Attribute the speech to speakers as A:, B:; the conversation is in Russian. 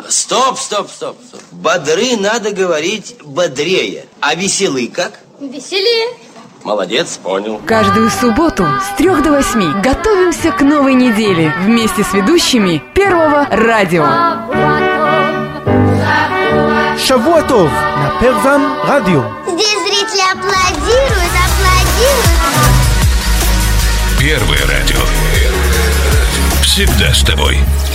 A: Стоп. Бодры надо говорить бодрее. А веселый как?
B: Веселее.
A: Молодец, понял.
C: Каждую субботу с 3 до 8 готовимся к новой неделе вместе с ведущими Первого радио.
D: Шавуа тов на Первом радио.
B: Здесь зрители аплодируют.
E: Первое радио. Всегда с тобой.